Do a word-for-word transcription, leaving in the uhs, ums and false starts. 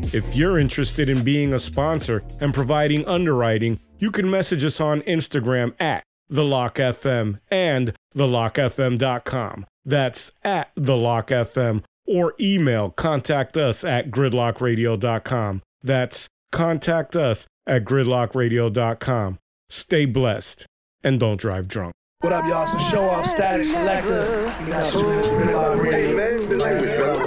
If you're interested in being a sponsor and providing underwriting, you can message us on Instagram at The Lock F M and the lock f m dot com. That's at The Lock F M, or email contact us at gridlock radio dot com. That's contact us at gridlock radio dot com. Stay blessed and don't drive drunk. What up, y'all? It's the show off Static Selector. You got to Gridlock Radio.